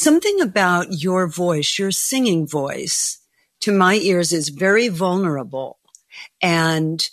Something about your voice, your singing voice, to my ears is very vulnerable. And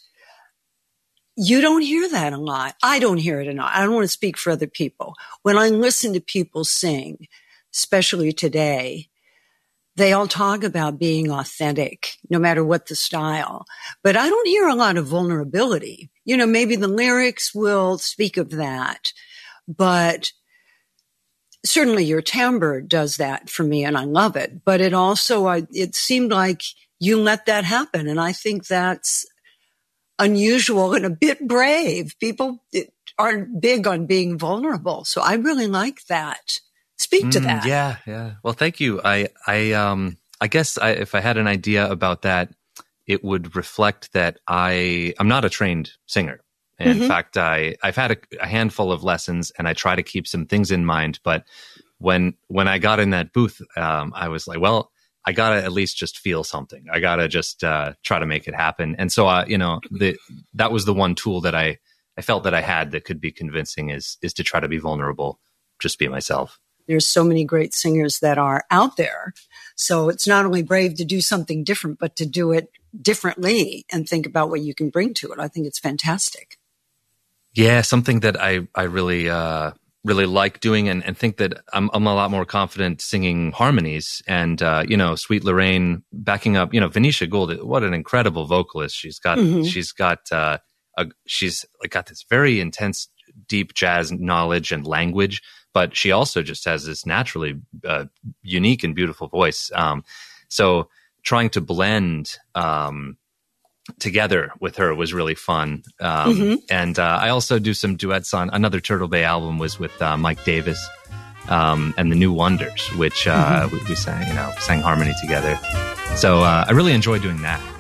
you don't hear that a lot. I don't hear it enough. I don't want to speak for other people. When I listen to people sing, especially today, they all talk about being authentic, no matter what the style. But I don't hear a lot of vulnerability. You know, maybe the lyrics will speak of that. But certainly your timbre does that for me, and I love it. But it also, it seemed like you let that happen. And I think that's unusual and a bit brave. People aren't big on being vulnerable. So I really like that. Speak to that. Yeah. Well, thank you. I guess if I had an idea about that, it would reflect that I'm not a trained singer. In fact, I've had a handful of lessons, and I try to keep some things in mind. But when I got in that booth, I was like, well, I got to at least just feel something. I got to just try to make it happen. And so, that was the one tool that I felt that I had that could be convincing is to try to be vulnerable, just be myself. There's so many great singers that are out there. So it's not only brave to do something different, but to do it differently and think about what you can bring to it. I think it's fantastic. Yeah, something that I really really like doing, and think that I'm a lot more confident singing harmonies. And Sweet Lorraine backing up, Venetia Gould, what an incredible vocalist. She's got she's got this very intense, deep jazz knowledge and language, but she also just has this naturally unique and beautiful voice. So trying to blend together with her was really fun. And I also do some duets on another Turtle Bay album was with Mike Davis and the New Wonders, which we sang harmony together. So I really enjoy doing that.